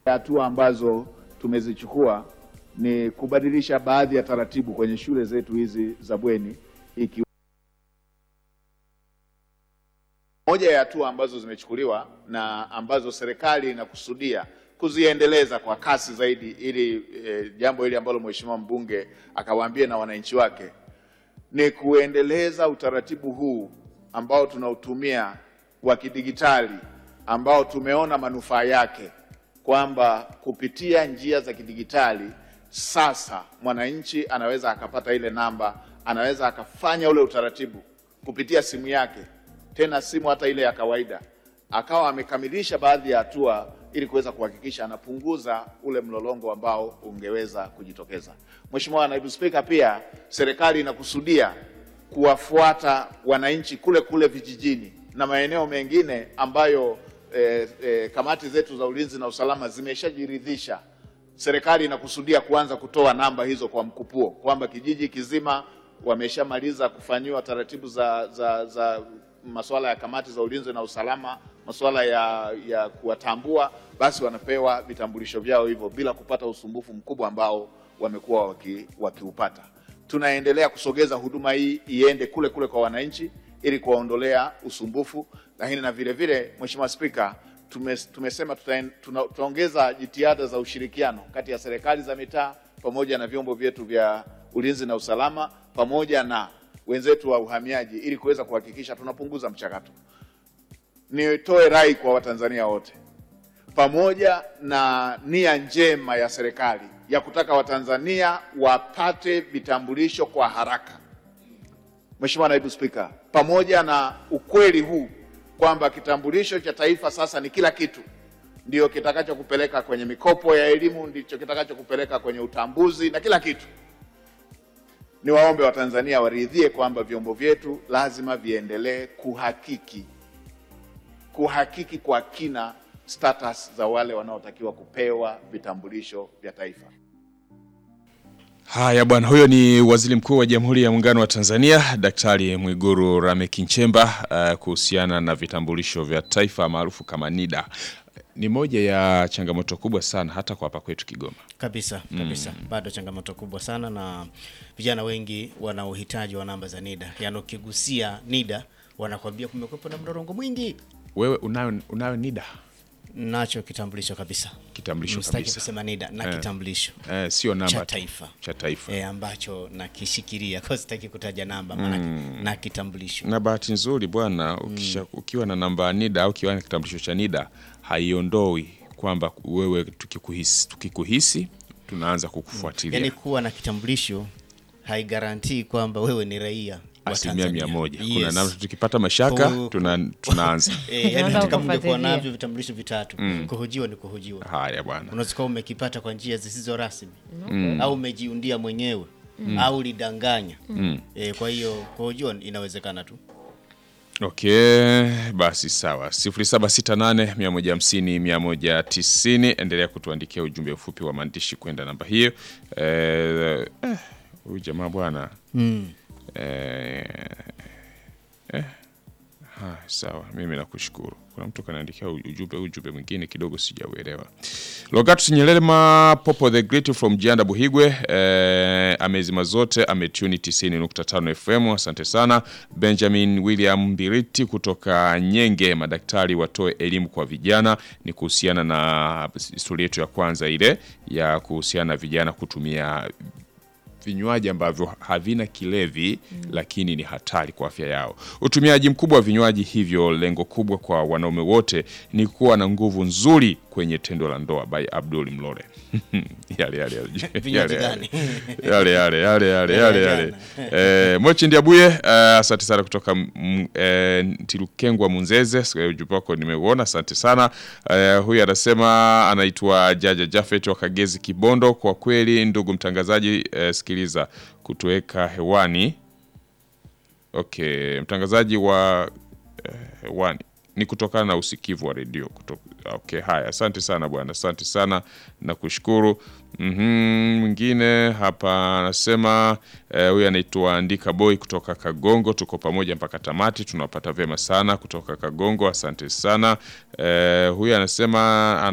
Hatua ambazo tumezichukua ni kubadilisha baadhi ya taratibu kwenye shule zetu hizi za bweni. Moja ya hatua ambazo zimechukuliwa na ambazo serikali inakusudia kuziendeleza kwa kasi zaidi, ili jambo hili ambalo mheshimiwa mbunge akawaambia na wananchi wake, ni kuendeleza utaratibu huu ambao tunautumia wa kidigitali, ambao tumeona manufaa yake, kwamba kupitia njia za kidigitali sasa mwananchi anaweza akapata ile namba, anaweza akafanya ule utaratibu kupitia simu yake, tena simu hata ile ya kawaida, akawa amekamilisha baadhi ya hatua ili kuweza kuhakikisha anapunguza ule mlolongo ambao ungeweza kujitokeza. Mheshimiwa Naibu Spika, pia serikali inakusudia kuwafuata wananchi kule kule vijijini na maeneo mengine ambayo kamati zetu za ulinzi na usalama zimeshajiridhisha. Serikali inakusudia kuanza kutoa namba hizo kwa mkupuo, kwamba kijiji kizima wameshamaliza kufanyiwa taratibu za masuala ya kamati za ulinzi na usalama, masuala ya kuwatambua, basi wanapewa vitambulisho vyao hivyo bila kupata usumbufu mkubwa ambao wamekuwa wakiupata. Tunaendelea kusogeza huduma hii iende kule kule kwa wananchi ili kuwaondolea usumbufu, lakini na vile vile Mheshimiwa Spika, tumesema tutaongeza jitihada za ushirikiano kati ya serikali za mitaa pamoja na vyombo vyetu vya ulinzi na usalama pamoja na wenzetu wa uhamiaji ili kuweza kuhakikisha tunapunguza mchakato. Nitoe rai kwa Watanzania wote, pamoja na nia njema ya serikali ya kutaka Watanzania wapate vitambulisho kwa haraka. Mheshimiwa Naibu Spika, pamoja na ukweli huu kwamba kitambulisho cha taifa sasa ni kila kitu, ndio kitakacho kupeleka kwenye mikopo ya elimu, ndicho kitakacho kupeleka kwenye utambuzi na kila kitu, ni waombe Watanzania waridhie kwamba vyombo vyetu lazima viendelee kuhakiki kwa kina status za wale wanaotakiwa kupewa vitambulisho vya taifa. Haya bwana, huyo ni Waziri Mkuu wa Jamhuri ya Muungano wa Tanzania Daktari Mwigulu Lameck Nchemba kuhusiana na vitambulisho vya taifa maarufu kama NIDA. Ni moja ya changamoto kubwa sana hata kwa hapa kwetu Kigoma. Kabisa. Bado changamoto kubwa sana, na vijana wengi wana uhitaji wa namba za NIDA. Yaani ukigusia NIDA wanakuambia kumekuwepo na mlolongo mwingi. Wewe unayo NIDA? Nacho kitambulisho kabisa. Kitambulisho kabisa. Mstaki kusema NIDA na kitambulisho. Sio namba cha taifa. Ambacho nakishikilia, kwa sitaki kutaja namba maana na kitambulisho. Na bahati nzuri bwana, ukiwa na namba NIDA au ukiwa na kitambulisho cha NIDA haiondoi kwamba wewe tukikuhisi tunaanza kukufuatilia. Yaani kuwa na kitambulisho haigarantii kwamba wewe ni raia wa Tanzania. 100%. Kuna namna tukipata mashaka tunaanza. Yaani kama ungekuwa navyo vitambulisho vitatu, kuhojiwa ni kuhojiwa. Haya bwana. Unaweza kuwa umekipata kwa njia zisizo rasmi au umejiundia mwenyewe au lidanganya. Kwa hiyo kuhojiwa inawezekana tu. Okay, basi sawa. 0768 150 190, endelea kutuandikia ujumbe mfupi wa maandishi kwenda namba hiyo. Huyu jamaa bwana. Sawa, mimi nakushukuru. Kuna mtu kanaandikia ujumbe mwingine kidogo sijauelewa. Logatus Nyelema Popo the Great from Jianda Buhigwe, amezima zote, ametuni 90.5 FM. Asante sana. Benjamin William Biriti kutoka Nyenge, madaktari watoe elimu kwa vijana. Ni kuhusiana na historia yetu ya kwanza ile ya kuhusiana na vijana kutumia vinywaji ambavyo havina kilevi lakini ni hatari kwa afya yao. Utumiaji mkubwa wa vinywaji hivyo, lengo kubwa kwa wanaume wote ni kuwa na nguvu nzuri kwenye tendo la ndoa. By Abdul Mlole. Yale. Mochi Ndiabuye, asante sana kutoka Tilukengwa Munzeze. Ujumbe wako nimeuona, asante sana. Huyu anasema anaitwa Jaja Jafet wa Kagezi Kibondo. Kwa kweli ndugu mtangazaji, sikiliza kutuweka hewani. Okay, mtangazaji wa hewani ni kutokana na usikivu wa redio. Okay, haya, asante sana bwana, asante sana na kushukuru. Mwingine hapa anasema huyu anaitwa Andika Boy kutoka Kagongo, tuko pamoja mpaka tamati, tunapata vema sana kutoka Kagongo, asante sana. Huyu anasema